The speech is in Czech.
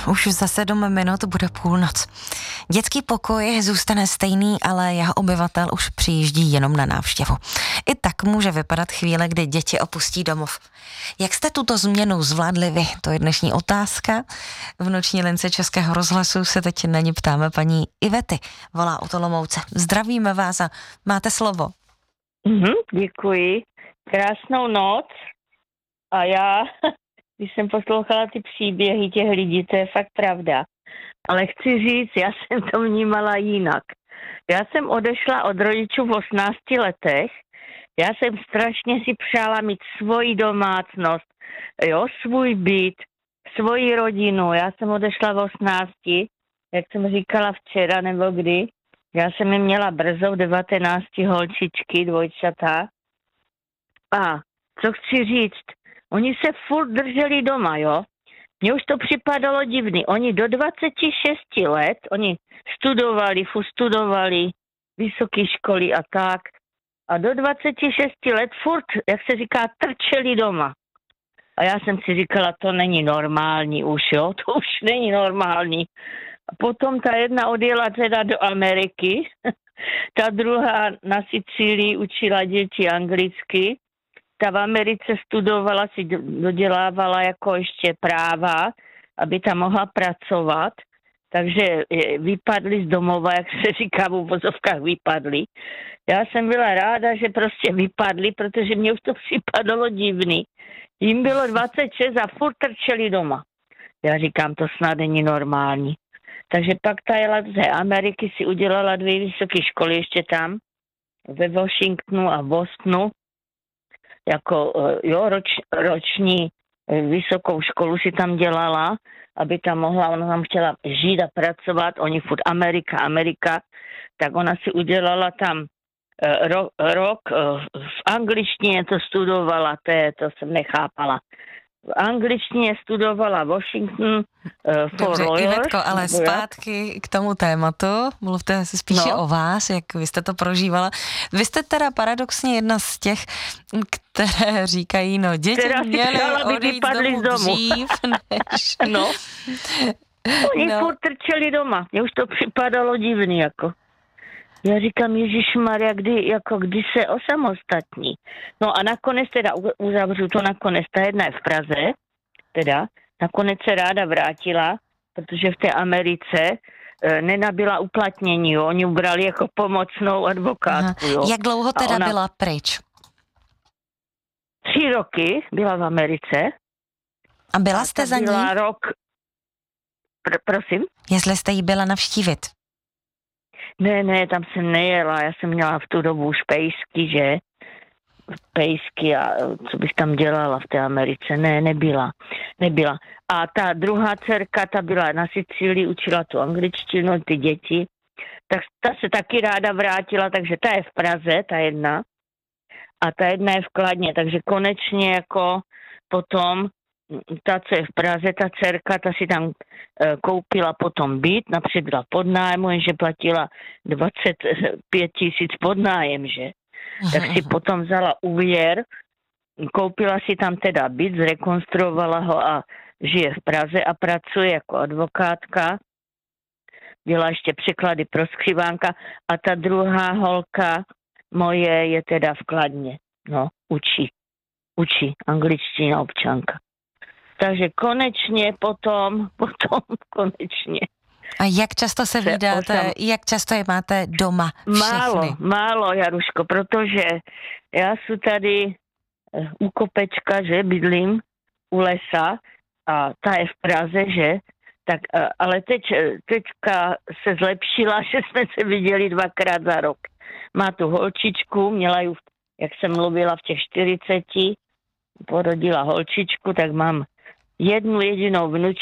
Už za 7 minut bude půlnoc. Dětský pokoj zůstane stejný, ale jeho obyvatel už přijíždí jenom na návštěvu. I tak může vypadat chvíle, kdy děti opustí domov. Jak jste tuto změnu zvládli vy? To je dnešní otázka. V noční lince Českého rozhlasu se teď na ní ptáme paní Ivety. Volá od Olomouce. Zdravíme vás a máte slovo. Děkuji. Krásnou noc. A já, když jsem poslouchala ty příběhy těch lidí, to je fakt pravda. Ale chci říct, já jsem to vnímala jinak. Já jsem odešla od rodičů v 18 letech. Já jsem strašně si přála mít svoji domácnost, svůj byt, svoji rodinu. Já jsem odešla v 18, jak jsem říkala včera nebo kdy. Já jsem je měla brzo v 19 holčičky, dvojčata. A co chci říct, oni se furt drželi doma, jo. Mně už to připadalo divný. Oni do 26 let, oni studovali vysoké školy a tak. A do 26 let furt, jak se říká, trčeli doma. A já jsem si říkala, to není normální už, jo. To už není normální. A potom ta jedna odjela teda do Ameriky, ta druhá na Sicílii učila děti anglicky, ta v Americe studovala, si dodělávala jako ještě práva, aby tam mohla pracovat, takže vypadli z domova, jak se říká v uvozovkách vypadli. Já jsem byla ráda, že prostě vypadli, protože mě už to připadalo divný. Jim bylo 26 a furt trčeli doma. Já říkám, to snad není normální. Takže pak ta jela z Ameriky, si udělala 2 vysoké školy ještě tam, ve Washingtonu a Bostonu. Jako roční vysokou školu si tam dělala, aby tam mohla, ona tam chtěla žít a pracovat, oni furt Amerika, tak ona si udělala tam rok v angličtině to studovala, to jsem nechápala. V angličtině studovala Washington Dobře, Ivetko, ale zpátky k tomu tématu. Mluvte se spíše o vás, jak vy jste to prožívala. Vy jste teda paradoxně jedna z těch, které říkají, děti měly odejít z domu dřív, než... Oni furt trčeli doma. Mně už to připadalo divný, jako. Já říkám, Ježišmarja, kdy se osamostatní. No a nakonec teda uzavřu to nakonec. Ta jedna je v Praze, teda. Nakonec se ráda vrátila, protože v té Americe nenabila uplatnění, jo. Oni ubrali jako pomocnou advokátku, jo. Jak dlouho teda byla pryč? 3 roky byla v Americe. A byla jste za ní? Byla rok... Prosím? Jestli jste jí byla navštívit? Ne, tam jsem nejela, já jsem měla v tu dobu už pejsky a co bych tam dělala v té Americe, nebyla. A ta druhá dcerka, ta byla na Sicílii, učila tu angličtinu, ty děti, tak ta se taky ráda vrátila, takže ta je v Praze, ta jedna, a ta jedna je v Kladně, takže konečně jako potom ta, co je v Praze, ta dcerka, ta si tam koupila potom byt, napřed byla pod nájmu, jenže platila 25 000 pod nájem, že? Tak si potom vzala úvěr, koupila si tam teda byt, zrekonstruovala ho a žije v Praze a pracuje jako advokátka. Dělá ještě překlady pro skřivánka a ta druhá holka moje je teda v Kladně. Učí angličtina občanka. Takže konečně potom konečně. A jak často se vídáte, jak často je máte doma všechny? Málo, Jaruško, protože já jsem tady u kopečka, že bydlím u lesa a ta je v Praze, že? Tak, ale teďka se zlepšila, že jsme se viděli 2krát za rok. Má tu holčičku, měla ju, jak jsem mluvila, v těch 40, porodila holčičku, tak mám jednu jedinou